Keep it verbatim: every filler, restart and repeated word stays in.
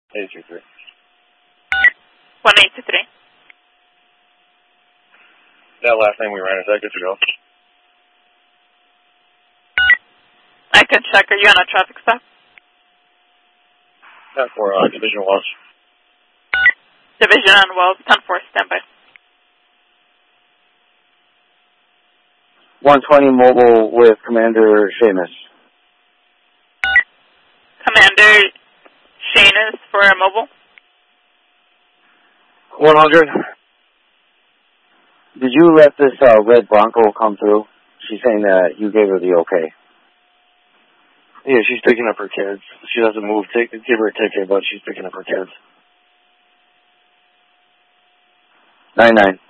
eight two three. one eight two three. That last name we ran, is that good to go? I can check. Are you on a traffic stop? ten four, uh, Division Wells. Division on Wells, ten four, standby. one twenty mobile with Commander Seamus. Commander Seamus for a mobile. one hundred. Did you let this uh, red Bronco come through? She's saying that you gave her the okay. Yeah, she's picking up her kids. She doesn't move. Take, give her a ticket, but she's picking up her kids. nine nine.